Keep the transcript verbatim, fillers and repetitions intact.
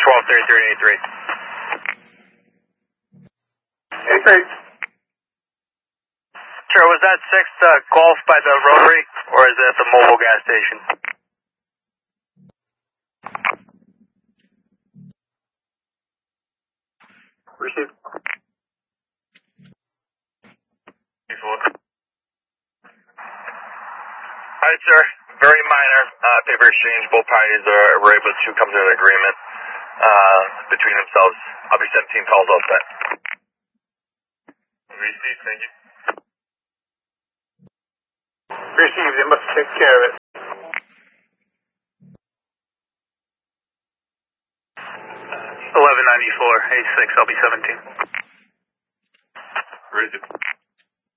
twelve thirty-three eighty-three. eighty-three. Sure, was that sixth uh, Golf by the Rotary, or is it at the mobile gas station? Received. Alright, sir. Very minor uh, paper exchange. Both parties are, were able to come to an agreement uh, between themselves. I'll be seventeen calls all set. Received, thank you. Received, they must take care of it. eleven ninety-four, eight six, I'll be seventeen. Received.